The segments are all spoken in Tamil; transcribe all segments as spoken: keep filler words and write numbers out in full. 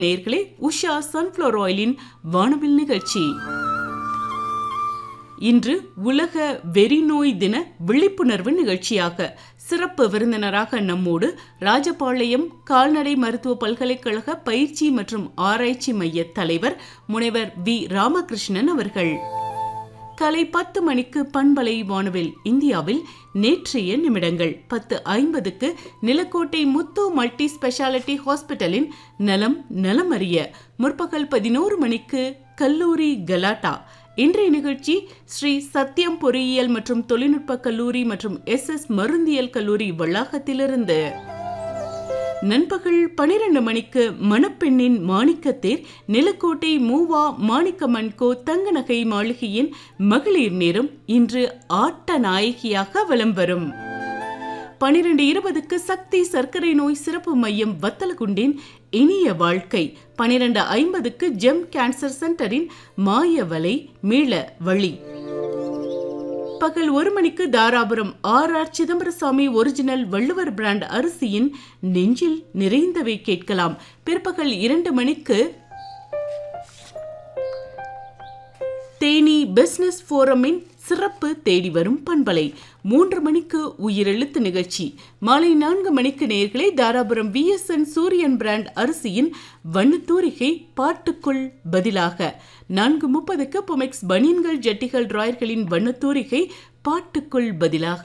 நேயர்களே, உஷா சன்ஃப்ளவர் ஆயிலின் வானவில் நிகழ்ச்சி. இன்று உலக வெறிநோய் தின விழிப்புணர்வு நிகழ்ச்சியாக சிறப்பு விருந்தினராக நம்மோடு ராஜபாளையம் கால்நடை மருத்துவ பல்கலைக்கழக பயிற்சி மற்றும் ஆராய்ச்சி மைய தலைவர் முனைவர் வி ராமகிருஷ்ணன் அவர்கள். காலை பத்து மணிக்கு பண்பலை வானவில் இந்தியாவில் நேற்றைய நிமிடங்கள். பத்து ஐம்பதுக்கு நிலக்கோட்டை முத்து மல்டி ஸ்பெஷாலிட்டி ஹாஸ்பிட்டலின் நலம் நலமறிய. முற்பகல் பதினோரு மணிக்கு கல்லூரி கலாட்டா. இன்றைய நிகழ்ச்சி ஸ்ரீ சத்யம் பொறியியல் மற்றும் தொழில்நுட்ப கல்லூரி மற்றும் எஸ் எஸ் மருந்தியல் கல்லூரி வளாகத்திலிருந்து. நண்பகல் பனிரெண்டு மணிக்கு மணப்பெண்ணின் மாணிக்கத்தேர் நிலக்கோட்டை மூவா மாணிக்கமன் கோ தங்க நகை மாளிகையின் மகளிர் நேரம் இன்று ஆட்ட நாயகியாக வலம் வரும். பனிரெண்டு இருபதுக்கு சக்தி சர்க்கரை நோய் சிறப்பு மையம் வத்தலகுண்டின் இனிய வாழ்க்கை. பனிரெண்டு ஐம்பதுக்கு ஜெம் கேன்சர் சென்டரின் மாயவலை மீள வழி. பகல் ஒரு மணிக்கு Dharapuram R R Chidambarasamy original Valluvar brand அரிசியின் நெஞ்சில் நிறைந்தவை கேட்கலாம். பிற்பகல் இரண்டு மணிக்கு தேனி பிசினஸ் போரமின் சிறப்பு தேடி வரும் பண்பலை. மூன்று மணிக்கு உயிரெழுத்து நிகழ்ச்சி. மாலை நான்கு மணிக்கு நேயர்களே தாராபுரம் வி எஸ் என் சூரியன் பிராண்ட் அரிசியின் வண்ணத்தூரிகை பாட்டுக்குள் பதிலாக. நான்கு முப்பதுக்கு பொமெக்ஸ் பனியன்கள் ஜட்டிகள் டிராயர்களின் வண்ணத்தூரிகை பாட்டுக்குள் பதிலாக.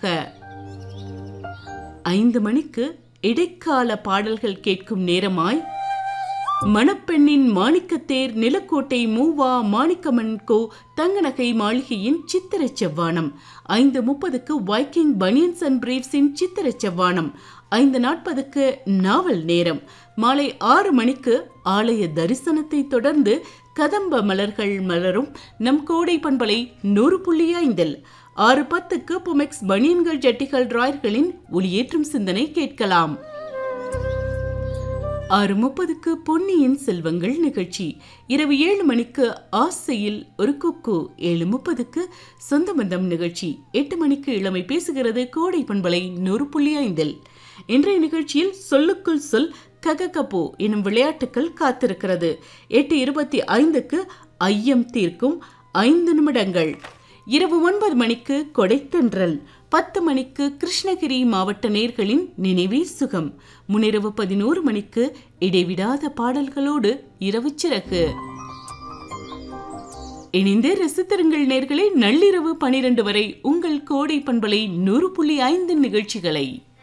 ஐந்து மணிக்கு இடைக்கால பாடல்கள் கேட்கும் நேரமாய் மணப்பெண்ணின் மாணிக்கத்தேர் நிலக்கோட்டை மூவா மாணிக்கமன் கோ தங்க நகை மாளிகையின் சித்திர செவ்வானம். ஐந்து முப்பதுக்கு வைக்கிங் பனியன்ஸ் அண்ட் பிரீவ்ஸின் சித்திர செவ்வானம். ஐந்து நாற்பதுக்கு நாவல் நேரம். மாலை ஆறு மணிக்கு ஆலய தரிசனத்தை தொடர்ந்து கதம்ப மலர்கள் மலரும் நம் கோடை பண்பலை நூறு புள்ளி ஐந்தில். ஆறு பத்துக்கு பொமெக்ஸ் பனியன்கள் ஜட்டிகள் டிராயர்களின் ஒளியேற்றும் சிந்தனை கேட்கலாம். ஆறு முப்பதுக்கு பொன்னியின் செல்வங்கள் நிகழ்ச்சி. இரவு ஏழு மணிக்கு ஆசையில் ஒரு குக்கு. ஏழு முப்பதுக்கு சொந்த பந்தம் நிகழ்ச்சி. எட்டு மணிக்கு இளமை பேசுகிறது கோடை பண்பலை நூறு புள்ளி ஐந்தில். இன்றைய நிகழ்ச்சியில் சொல்லுக்குள் சொல் கககப்போ எனும் விளையாட்டுக்கள் காத்திருக்கிறது. எட்டு இருபத்தி ஐந்துக்கு ஐயம் தீர்க்கும் ஐந்து நிமிடங்கள். இரவு ஒன்பது மணிக்கு கொடைத்தென்றல். பத்து மணிக்கு கிருஷ்ணகிரி மாவட்ட நேயர்களின் நினைவே சுகம். முன்னிரவு பதினோரு மணிக்கு இடைவிடாத பாடல்களோடு இரவு சிறகு. இணைந்து ரசித்திருங்கள் நேயர்களே. நள்ளிரவு பனிரெண்டு வரை உங்கள் கோடை பண்பலை நூறு புள்ளி ஐந்து நிகழ்ச்சிகளை.